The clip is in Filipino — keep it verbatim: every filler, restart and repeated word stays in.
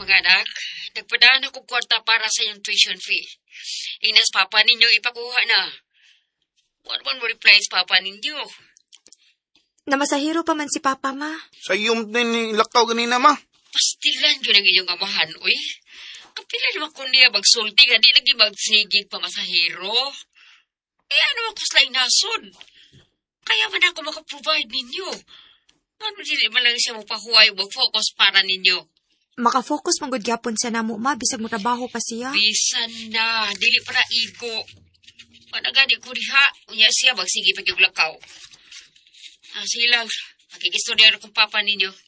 mga anak. Nagpadaan ako kwarta para sa iyong tuition fee. Inas papa ninyo ipakuha na. What one mo reply sa papa ninyo? Namasahiro pa man si Papa, ma. Sa iyong din lakaw ganina, ma. Pastilan yun ang inyong amahan, uy. Kapila naman kung niya magsulti, hindi lagi magsigig pa masahiro. Eh, ano ako slay nasod? Kaya man ako makaprovide ninyo. Ano dili man lang siya mapahuway, mag-focus para ninyo. Makafocus manggod gyapon sa namo, ma, bisag mo trabaho pa siya. Bisan na, dili para igo. Managani ko diha, unya siya magsige pag yung lakaw. Ah, sige lang, makikistorya na kong papa ninyo.